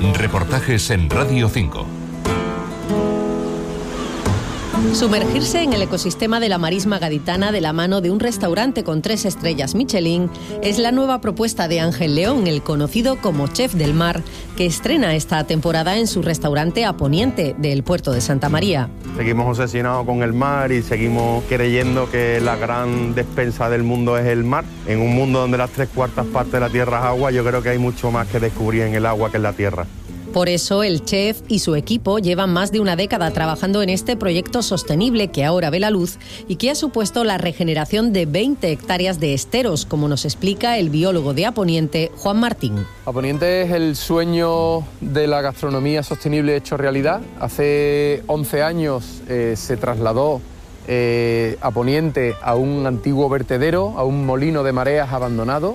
Reportajes en Radio 5. Sumergirse en el ecosistema de la marisma gaditana de la mano de un restaurante con 3 estrellas Michelin es la nueva propuesta de Ángel León, el conocido como Chef del Mar, que estrena esta temporada en su restaurante A Poniente del puerto de Santa María. Seguimos obsesionados con el mar y seguimos creyendo que la gran despensa del mundo es el mar. En un mundo donde las 3/4 partes de la tierra es agua, yo creo que hay mucho más que descubrir en el agua que en la tierra. Por eso el chef y su equipo llevan más de una década trabajando en este proyecto sostenible que ahora ve la luz y que ha supuesto la regeneración de 20 hectáreas de esteros, como nos explica el biólogo de A Poniente, Juan Martín. A Poniente es el sueño de la gastronomía sostenible hecho realidad. Hace 11 años se trasladó A Poniente a un antiguo vertedero, a un molino de mareas abandonado,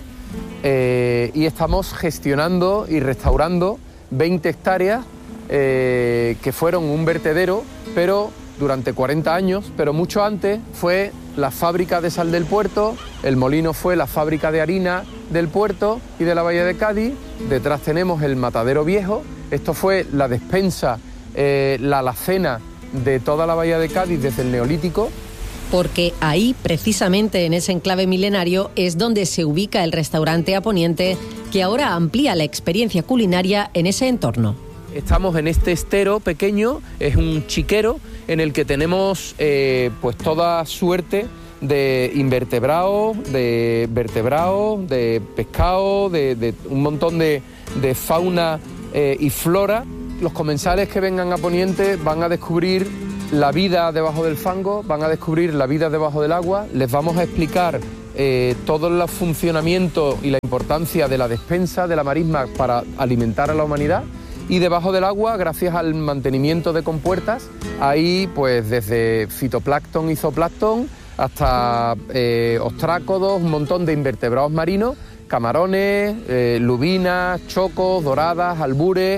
y estamos gestionando y restaurando 20 hectáreas que fueron un vertedero, pero durante 40 años, pero mucho antes fue la fábrica de sal del puerto, el molino fue la fábrica de harina del puerto y de la Bahía de Cádiz, detrás tenemos el matadero viejo, esto fue la despensa, la alacena de toda la Bahía de Cádiz desde el Neolítico. Porque ahí, precisamente en ese enclave milenario, es donde se ubica el restaurante A Poniente, que ahora amplía la experiencia culinaria en ese entorno. Estamos en este estero pequeño, es un chiquero en el que tenemos pues toda suerte de invertebrados, de vertebrados, de pescado, de un montón de fauna y flora. Los comensales que vengan a Poniente van a descubrir la vida debajo del fango, van a descubrir la vida debajo del agua, les vamos a explicar todo el funcionamiento y la importancia de la despensa de la marisma para alimentar a la humanidad. Y debajo del agua, gracias al mantenimiento de compuertas, hay pues desde fitoplancton y zooplancton hasta ostrácodos, un montón de invertebrados marinos, camarones, lubinas, chocos, doradas, albures,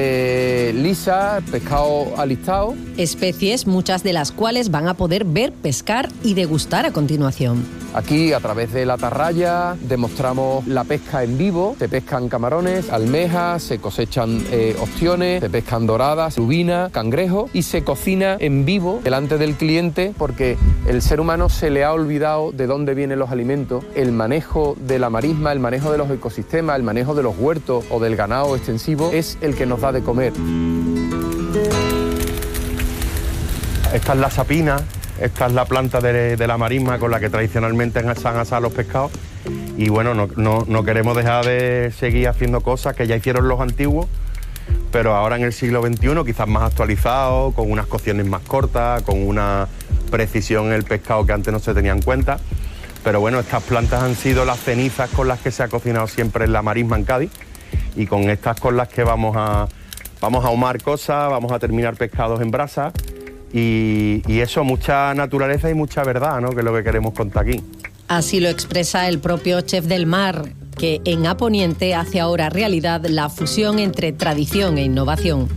lisa, pescado alistado. Especies, muchas de las cuales van a poder ver, pescar y degustar a continuación. Aquí, a través de la atarraya, demostramos la pesca en vivo. Se pescan camarones, almejas, se cosechan ostiones, se pescan doradas, lubinas, cangrejos y se cocina en vivo delante del cliente porque el ser humano se le ha olvidado de dónde vienen los alimentos. El manejo de la marisma, el manejo de los ecosistemas, el manejo de los huertos o del ganado extensivo es el que nos da de comer. Esta es la sapina, esta es la planta de la marisma con la que tradicionalmente se han asado los pescados y bueno, no queremos dejar de seguir haciendo cosas que ya hicieron los antiguos, pero ahora en el siglo XXI quizás más actualizado, con unas cocciones más cortas, con una precisión en el pescado que antes no se tenía en cuenta. Pero bueno, estas plantas han sido las cenizas con las que se ha cocinado siempre en la marisma en Cádiz y con estas con las que vamos a ahumar cosas, vamos a terminar pescados en brasa. Y eso, mucha naturaleza y mucha verdad, ¿no?, que es lo que queremos contar aquí. Así lo expresa el propio Chef del Mar, que en A Poniente hace ahora realidad la fusión entre tradición e innovación.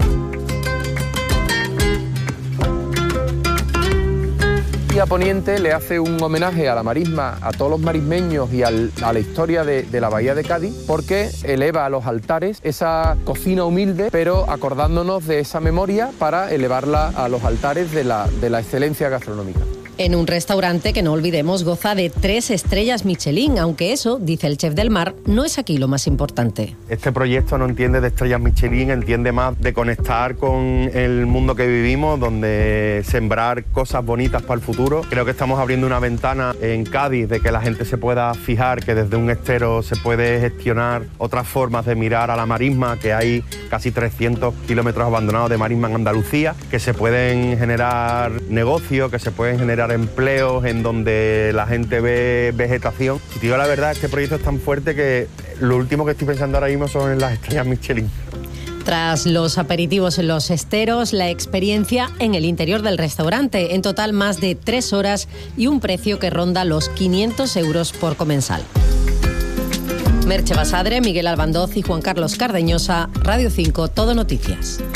Y A Poniente le hace un homenaje a la marisma, a todos los marismeños y a la historia de la Bahía de Cádiz, porque eleva a los altares esa cocina humilde, pero acordándonos de esa memoria para elevarla a los altares de la excelencia gastronómica. En un restaurante que, no olvidemos, goza de 3 estrellas Michelin, aunque eso, dice el Chef del Mar, no es aquí lo más importante. Este proyecto no entiende de estrellas Michelin, entiende más de conectar con el mundo que vivimos, donde sembrar cosas bonitas para el futuro. Creo que estamos abriendo una ventana en Cádiz de que la gente se pueda fijar que desde un estero se puede gestionar otras formas de mirar a la marisma, que hay casi 300 kilómetros abandonados de marisma en Andalucía, que se pueden generar negocios, que se pueden generar empleos en donde la gente ve vegetación. Si te digo la verdad, este proyecto es tan fuerte que lo último que estoy pensando ahora mismo son en las estrellas Michelin. Tras los aperitivos en los esteros, la experiencia en el interior del restaurante. En total, más de 3 horas y un precio que ronda los 500 euros por comensal. Merche Basadre, Miguel Albandoz y Juan Carlos Cardeñosa, Radio 5, Todo Noticias.